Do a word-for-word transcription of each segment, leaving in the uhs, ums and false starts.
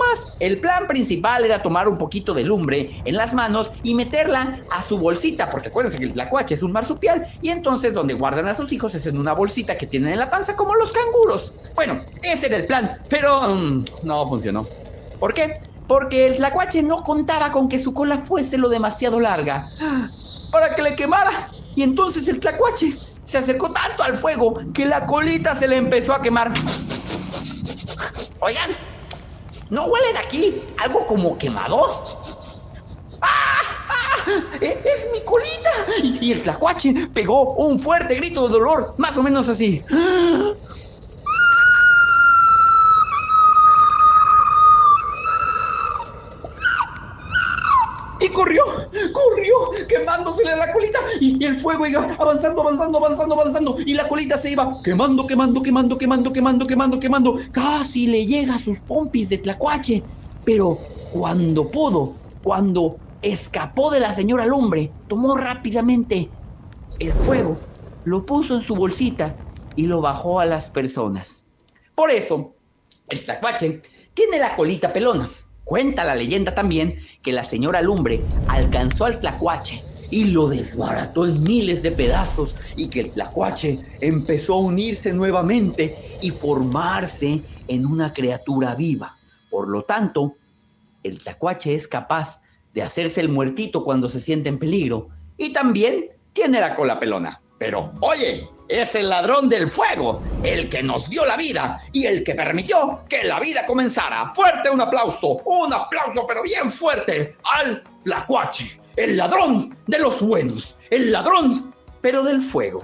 más. El plan principal era tomar un poquito de lumbre en las manos y meterla a su bolsita, porque acuérdense que el tlacuache es un marsupial, y entonces donde guardan a sus hijos es en una bolsita que tienen en la panza como los canguros. Bueno, ese era el plan, pero um, no funcionó. ¿Por qué? Porque el tlacuache no contaba con que su cola fuese lo demasiado larga para que le quemara, y entonces el tlacuache se acercó tanto al fuego que la colita se le empezó a quemar. Oigan, ¿no huelen aquí algo como quemador? ¡Ah! ¡Ah! ¡Es mi colita! Y, y el tlacuache pegó un fuerte grito de dolor, más o menos así. Y corrió, corrió, quemándosele la colita, y, y el fuego iba avanzando, avanzando, avanzando, avanzando, y la colita se iba quemando, quemando, quemando, quemando, quemando, quemando, quemando, casi le llega a sus pompis de tlacuache. Pero cuando pudo, cuando escapó de la señora lumbre, tomó rápidamente el fuego, lo puso en su bolsita y lo bajó a las personas. Por eso, el tlacuache tiene la colita pelona. Cuenta la leyenda también que la señora lumbre alcanzó al tlacuache y lo desbarató en miles de pedazos, y que el tlacuache empezó a unirse nuevamente y formarse en una criatura viva. Por lo tanto, el tlacuache es capaz de hacerse el muertito cuando se siente en peligro, y también tiene la cola pelona. Pero, oye, es el ladrón del fuego, el que nos dio la vida y el que permitió que la vida comenzara. Fuerte un aplauso, un aplauso pero bien fuerte al tlacuache, el ladrón de los buenos, el ladrón pero del fuego.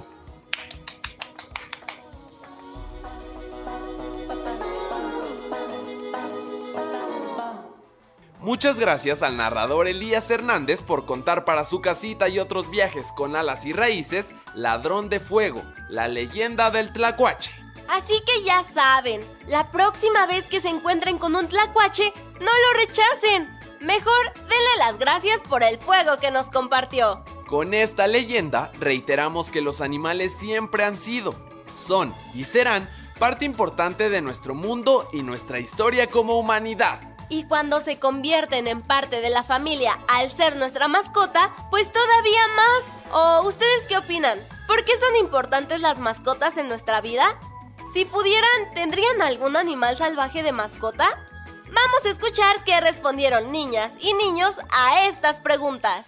Muchas gracias al narrador Elías Hernández por contar para Su Casita y Otros Viajes con Alas y Raíces, Ladrón de Fuego, la leyenda del tlacuache. Así que ya saben, la próxima vez que se encuentren con un tlacuache, no lo rechacen. Mejor denle las gracias por el fuego que nos compartió. Con esta leyenda reiteramos que los animales siempre han sido, son y serán parte importante de nuestro mundo y nuestra historia como humanidad. Y cuando se convierten en parte de la familia al ser nuestra mascota, pues todavía más. ¿O ustedes qué opinan? ¿Por qué son importantes las mascotas en nuestra vida? Si pudieran, ¿tendrían algún animal salvaje de mascota? Vamos a escuchar qué respondieron niñas y niños a estas preguntas.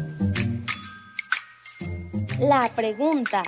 La pregunta.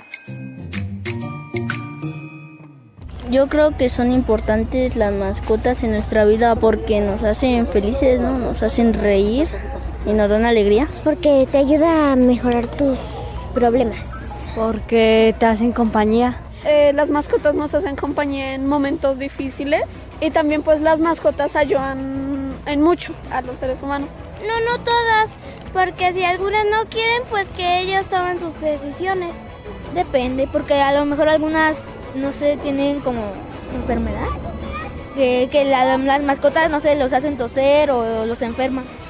Yo creo que son importantes las mascotas en nuestra vida porque nos hacen felices, ¿no? Nos hacen reír y nos dan alegría. Porque te ayuda a mejorar tus problemas. Porque te hacen compañía. Eh, las mascotas nos hacen compañía en momentos difíciles y también pues las mascotas ayudan en mucho a los seres humanos. No, no todas, porque si algunas no quieren, pues que ellas tomen sus decisiones. Depende, porque a lo mejor algunas, no sé, tienen como enfermedad, que, que la, las mascotas, no sé, los hacen toser o los enferman.